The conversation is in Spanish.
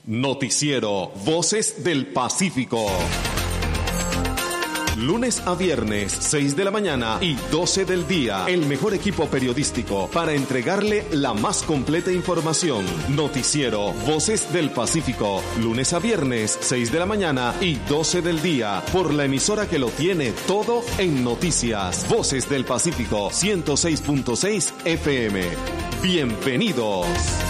Noticiero Voces del Pacífico. Lunes a viernes, 6 de la mañana y 12 del día. El mejor equipo periodístico para entregarle la más completa información. Noticiero Voces del Pacífico. Lunes a viernes, 6 de la mañana y 12 del día. Por la emisora que lo tiene todo en noticias. Voces del Pacífico, 106.6 FM. Bienvenidos.